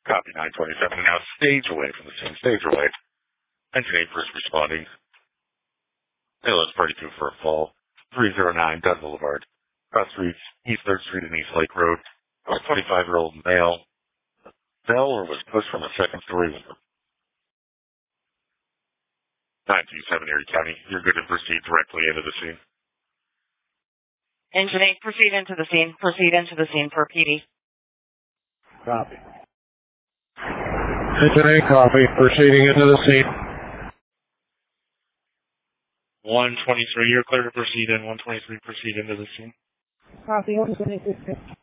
Copy 927. Now stage away from the scene. Stage away. Engine 8 first responding. ALS 32 for a fall. 309 Dunn Boulevard. Cross Streets, East 3rd Street and East Lake Road. A 25-year-old male fell or was pushed from a second-story window. 927 Erie County. You're good to proceed directly into the scene. Engine 8, proceed into the scene. Proceed into the scene for PD. Copy. Engine 8, copy. Proceeding into the scene. 123, you're clear to proceed in. 123, proceed into the scene. Copy.